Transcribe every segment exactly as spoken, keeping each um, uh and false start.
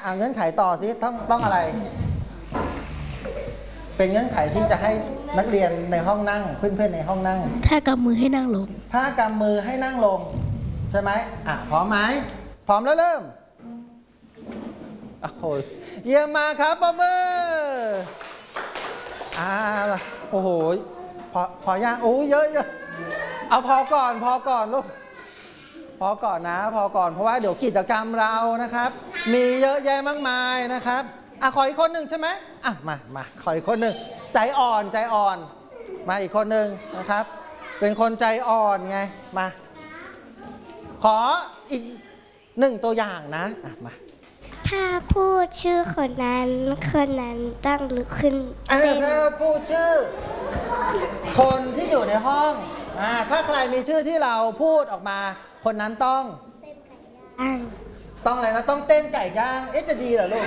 อ่าเงื่อนไขต่อสิต้องต้องอะไรเป็นเงื่อนไขที่จะให้นักเรียนในห้องนั่งเพื่อนๆในห้องนั่งถ้ากำมือให้นั่งลงถ้ากำมือให้นั่งลงใช่ไหมอ่ะพร้อมไหมพร้อมแล้วเริ่มโอ้โหเยี่ยมมาครับปรบมืออ่าโอ้โหพอพอย่างโอ้เยอะเยอะเอาพอก่อนพอก่อนลูกพอก่อนนะพอก่อนเพราะว่าเดี๋ยวกิจกรรมเรานะครับมีเยอะแยะมากมายนะครับอ่ะขออีกคนหนึ่งใช่ไหมอ่ะมามาขออีกคนหนึ่งใจอ่อนใจอ่อนมาอีกคนหนึ่งนะครับเป็นคนใจอ่อนไงมาขออีกหนึ่งตัวอย่างนะอ่ะมาถ้าพูดชื่อคนนั้นคนนั้นต้องลุกขึ้นเออถ้าพูดชื่อคนที่อยู่ในห้องอ่าถ้าใครมีชื่อที่เราพูดออกมาคนนั้นต้องต้องอะไรนะต้องเต้นไก่ย่างเอ๊ะจะดีเหรอลูก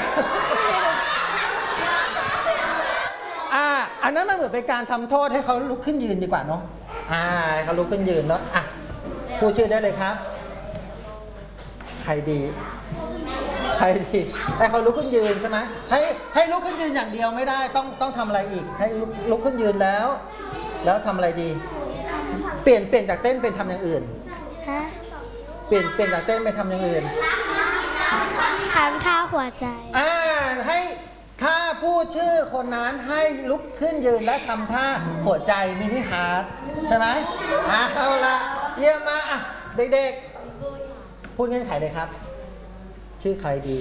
อ่าอันนั้นมันเหมือนเป็นการทำโทษให้เขาลุกขึ้นยืนดีกว่าเนาะอ่าเขาลุกขึ้นยืนเนาะอ่ะพูดชื่อได้เลยครับใครดีใครดีให้เขาลุกขึ้นยืนใช่ไหมให้ให้ลุกขึ้นยืนอย่างเดียวไม่ได้ต้องต้องทำอะไรอีกให้ลุกขึ้นยืนแล้วแล้วทำอะไรดีเปลี่ยนเปลี่ยนจากเต้นเป็นทำอย่างอื่นเปลี่ยนเปลี่ยนจากเต้นเป็นทำอย่างอื่นทำท่าหัวใจอ่าให้ถ้าพูดชื่อคนนั้นให้ลุกขึ้นยืนและทำท่าหัวใจมินิฮาร์ทใช่ไหมเอาละเยี่ยมมากอ่ะเด็กๆพูดเงื่อนไขเลยครับชื่อใครดี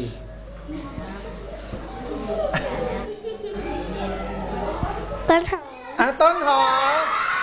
ต้นหอมอ่ะต้นหอม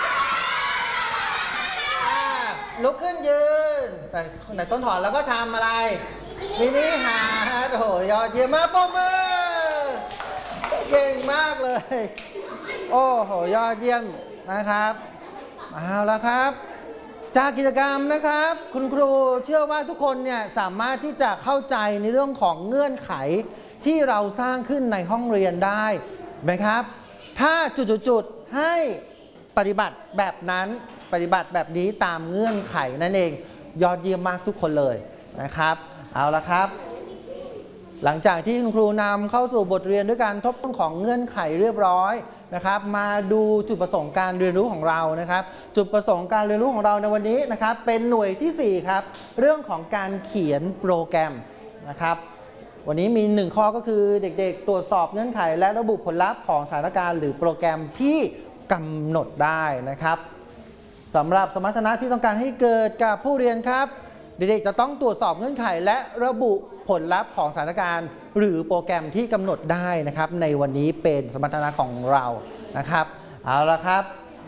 ลุกขึ้นยืนแต่ในต้นหอมแล้วก็ทำอะไรมินิฮาร์ทโอ้โหยอดเยี่ยมมากปรบมือเก่งมากเลยโอ้โหยอดเยี่ยมนะครับเอาละครับจากกิจกรรมนะครับคุณครูเชื่อว่าทุกคนเนี่ยสามารถที่จะเข้าใจในเรื่องของเงื่อนไขที่เราสร้างขึ้นในห้องเรียนได้ไหมครับถ้าจุดๆให้ปฏิบัติแบบนั้นปฏิบัติแบบนี้ตามเงื่อนไขนั่นเองยอดเยี่ยมมากทุกคนเลยนะครับเอาละครับหลังจากที่คุณครูนำเข้าสู่บทเรียนด้วยการทบทวนของเงื่อนไขเรียบร้อยนะครับมาดูจุดประสงค์การเรียนรู้ของเรานะครับจุดประสงค์การเรียนรู้ของเราในวันนี้นะครับเป็นหน่วยที่สี่ครับเรื่องของการเขียนโปรแกรมนะครับวันนี้มีหนึ่งข้อก็คือเด็กๆตรวจสอบเงื่อนไขและระบุผลลัพธ์ของสถานการณ์หรือโปรแกรมที่กำหนดได้นะครับสำหรับสมรรถนะที่ต้องการให้เกิดกับผู้เรียนครับเด็กๆจะต้องตรวจสอบเงื่อนไขและระบุผลลัพธ์ของสถานการณ์หรือโปรแกรมที่กำหนดได้นะครับในวันนี้เป็นสมรรถนะของเรานะครับเอาละครับ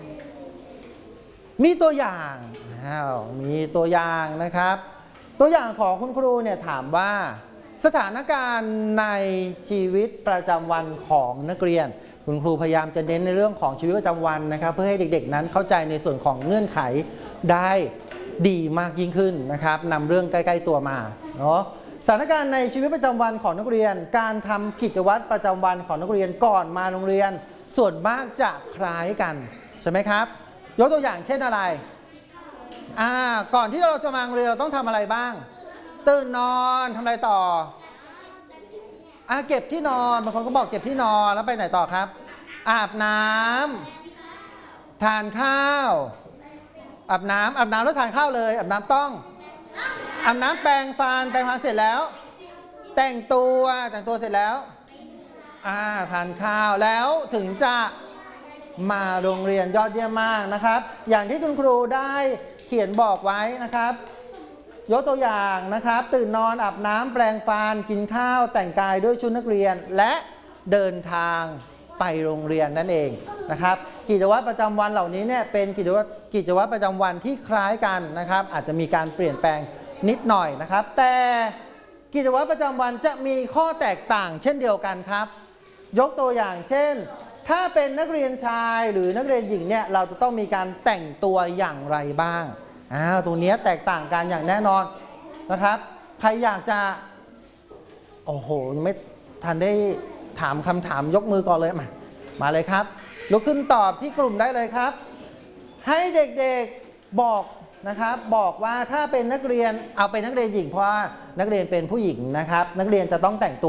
มีตัวอย่างมีตัวอย่างนะครับตัวอย่างของคุณครูเนี่ยถามว่าสถานการณ์ในชีวิตประจำวันของนักเรียนคุณครูพยายามจะเน้นในเรื่องของชีวิตประจำวันนะครับเพื่อให้เด็กๆนั้นเข้าใจในส่วนของเงื่อนไขได้ดีมากยิ่งขึ้นนะครับนำเรื่องใกล้ๆตัวมาเนาะสถานการณ์ในชีวิตประจำวันของนักเรียนการทำกิจวัตรประจำวันของนักเรียนก่อนมาโรงเรียนส่วนมากจะคล้ายกันใช่ไหมครับยกตัวอย่างเช่นอะไรอ่าก่อนที่เราจะมาโรงเรียนเราต้องทำอะไรบ้างตื่นนอนทำอะไรต่ออ่าเก็บที่นอนบางคนก็บอกเก็บที่นอนแล้วไปไหนต่อครับอาบน้ำทานข้าวอาบน้ำอาบน้ำแล้วทานข้าวเลยอาบน้ำต้องอาบน้ำแปรงฟันแปรงฟันเสร็จแล้วแต่งตัวแต่งตัวเสร็จแล้วอ่าทานข้าวแล้วถึงจะมาโรงเรียนยอดเยี่ยมมากนะครับอย่างที่คุณครูได้เขียนบอกไว้นะครับยกตัวอย่างนะครับตื่นนอนอาบน้ำแปรงฟันกินข้าวแต่งกายด้วยชุดนักเรียนและเดินทางไปโรงเรียนนั่นเองนะครับกิจวัตรประจำวันเหล่านี้เนี่ยเป็นกิจวัตรกิจวัตรประจำวันที่คล้ายกันนะครับอาจจะมีการเปลี่ยนแปลงนิดหน่อยนะครับแต่กิจวัตรประจำวันจะมีข้อแตกต่างเช่นเดียวกันครับยกตัวอย่างเช่นถ้าเป็นนักเรียนชายหรือนักเรียนหญิงเนี่ยเราจะต้องมีการแต่งตัวอย่างไรบ้างอ่าตรงนี้แตกต่างกันอย่างแน่นอนนะครับใครอยากจะโอ้โหไม่ทันได้ถามคำถามยกมือก่อนเลยมามาเลยครับลุกขึ้นตอบที่กลุ่มได้เลยครับให้เด็กๆบอกนะครับบอกว่าถ้าเป็นนักเรียนเอาเป็นนักเรียนหญิงเพราะว่านักเรียนเป็นผู้หญิงนะครับนักเรียนจะต้องแต่งตัว